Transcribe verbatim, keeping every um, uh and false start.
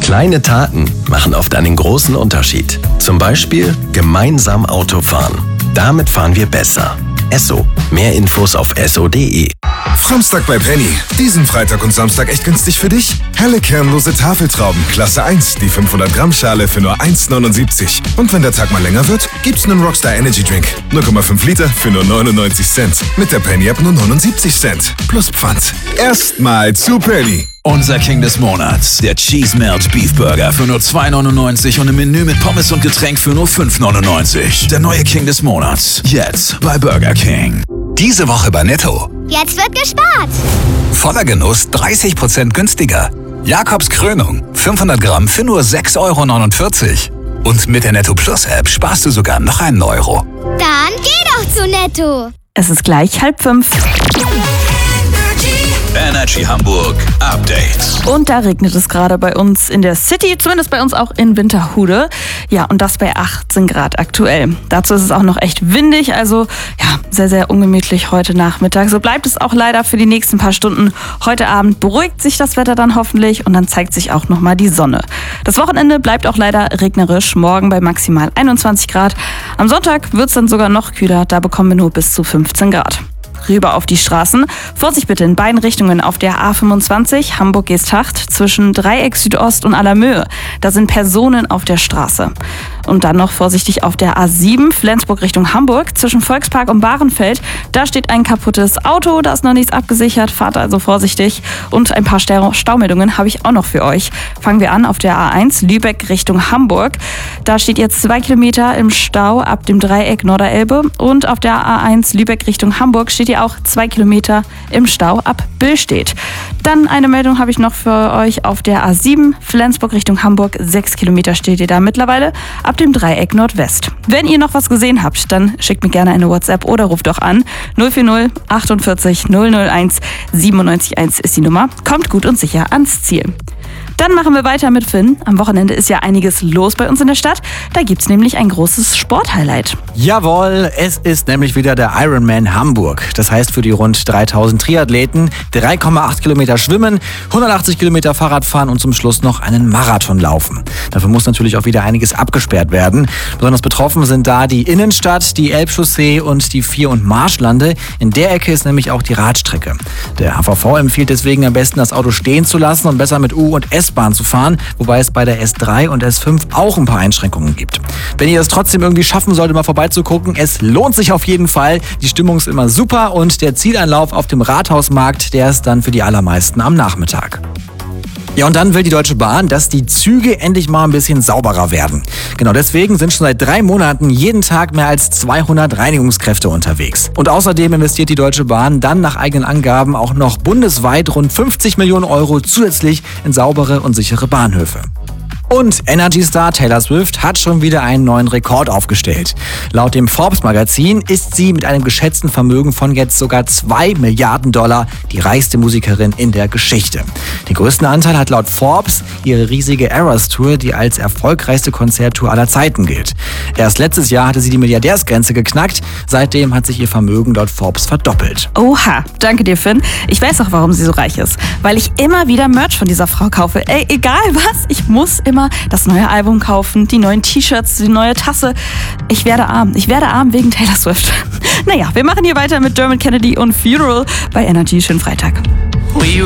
Kleine Taten machen oft einen großen Unterschied. Zum Beispiel gemeinsam Auto fahren. Damit fahren wir besser. Esso. Mehr Infos auf esso punkt de. Samstag bei Penny. Diesen Freitag und Samstag echt günstig für dich? Helle kernlose Tafeltrauben, Klasse eins, die fünfhundert Gramm Schale für nur eins neunundsiebzig. Und wenn der Tag mal länger wird, gibt's einen Rockstar Energy Drink. null Komma fünf Liter für nur neunundneunzig Cent. Mit der Penny App nur neunundsiebzig Cent. Plus Pfand. Erstmal zu Penny. Unser King des Monats, der Cheese Melt Beef Burger für nur zwei neunundneunzig und im Menü mit Pommes und Getränk für nur fünf neunundneunzig. Der neue King des Monats, jetzt bei Burger King. Diese Woche bei Netto. Jetzt wird gespart. Voller Genuss dreißig Prozent günstiger. Jakobs Krönung, fünfhundert Gramm für nur sechs Euro neunundvierzig. Und mit der Netto Plus App sparst du sogar noch einen Euro. Dann geh doch zu Netto. Es ist gleich halb fünf. Energy Hamburg Update. Und da regnet es gerade bei uns in der City, zumindest bei uns auch in Winterhude. Ja, und das bei achtzehn Grad aktuell. Dazu ist es auch noch echt windig, also ja, sehr, sehr ungemütlich heute Nachmittag. So bleibt es auch leider für die nächsten paar Stunden. Heute Abend beruhigt sich das Wetter dann hoffentlich und dann zeigt sich auch nochmal die Sonne. Das Wochenende bleibt auch leider regnerisch, morgen bei maximal einundzwanzig Grad. Am Sonntag wird es dann sogar noch kühler, da bekommen wir nur bis zu fünfzehn Grad. Rüber auf die Straßen. Vorsicht bitte in beiden Richtungen auf der A fünfundzwanzig Hamburg-Geesthacht zwischen Dreieck Südost und Allermöhe. Da sind Personen auf der Straße. Und dann noch vorsichtig auf der A sieben Flensburg Richtung Hamburg zwischen Volkspark und Bahrenfeld. Da steht ein kaputtes Auto, da ist noch nichts abgesichert. Fahrt also vorsichtig. Und ein paar Staumeldungen habe ich auch noch für euch. Fangen wir an auf der A eins Lübeck Richtung Hamburg. Da steht jetzt zwei Kilometer im Stau ab dem Dreieck Norderelbe. Und auf der A eins Lübeck Richtung Hamburg steht ihr auch zwei Kilometer im Stau ab Billstedt. Dann eine Meldung habe ich noch für euch auf der A sieben Flensburg Richtung Hamburg. Sechs Kilometer steht ihr da mittlerweile ab dem Dreieck Nordwest. Wenn ihr noch was gesehen habt, dann schickt mir gerne eine WhatsApp oder ruft doch an. null vier null achtundvierzig null null eins siebenundneunzig eins ist die Nummer. Kommt gut und sicher ans Ziel. Dann machen wir weiter mit Finn. Am Wochenende ist ja einiges los bei uns in der Stadt. Da gibt's nämlich ein großes Sporthighlight. Jawohl, es ist nämlich wieder der Ironman Hamburg. Das heißt für die rund dreitausend Triathleten drei Komma acht Kilometer schwimmen, hundertachtzig Kilometer Fahrrad fahren und zum Schluss noch einen Marathon laufen. Dafür muss natürlich auch wieder einiges abgesperrt werden. Besonders betroffen sind da die Innenstadt, die Elbchaussee und die Vier- und Marschlande. In der Ecke ist nämlich auch die Radstrecke. Der H V V empfiehlt deswegen am besten das Auto stehen zu lassen und besser mit U- und S-Bahn zu fahren, wobei es bei der S drei und S fünf auch ein paar Einschränkungen gibt. Wenn ihr es trotzdem irgendwie schaffen solltet, mal vorbeizugucken, es lohnt sich auf jeden Fall. Die Stimmung ist immer super und der Zieleinlauf auf dem Rathausmarkt, der ist dann für die allermeisten am Nachmittag. Ja, und dann will die Deutsche Bahn, dass die Züge endlich mal ein bisschen sauberer werden. Genau deswegen sind schon seit drei Monaten jeden Tag mehr als zweihundert Reinigungskräfte unterwegs. Und außerdem investiert die Deutsche Bahn dann nach eigenen Angaben auch noch bundesweit rund fünfzig Millionen Euro zusätzlich in saubere und sichere Bahnhöfe. Und Energy-Star Taylor Swift hat schon wieder einen neuen Rekord aufgestellt. Laut dem Forbes-Magazin ist sie mit einem geschätzten Vermögen von jetzt sogar zwei Milliarden Dollar die reichste Musikerin in der Geschichte. Den größten Anteil hat laut Forbes ihre riesige Eras-Tour, die als erfolgreichste Konzerttour aller Zeiten gilt. Erst letztes Jahr hatte sie die Milliardärsgrenze geknackt. Seitdem hat sich ihr Vermögen laut Forbes verdoppelt. Oha, danke dir, Finn. Ich weiß auch, warum sie so reich ist. Weil ich immer wieder Merch von dieser Frau kaufe. Ey, egal was, ich muss immer das neue Album kaufen, die neuen T-Shirts, die neue Tasse. Ich werde arm. Ich werde arm wegen Taylor Swift. Naja, wir machen hier weiter mit Dermot Kennedy und Funeral bei Energy. Schönen Freitag. We